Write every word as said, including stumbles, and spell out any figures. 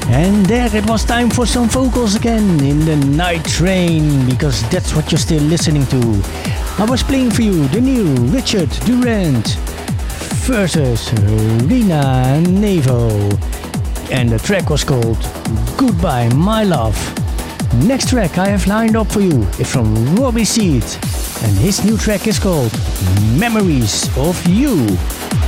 And there it was time for some vocals again in the Night Train, because that's what you're still listening to. I was playing for you the new Richard Durant versus Rina Nevo, and the track was called Goodbye My Love. Next track I have lined up for you is from Robbie Seed, and his new track is called Memories of You.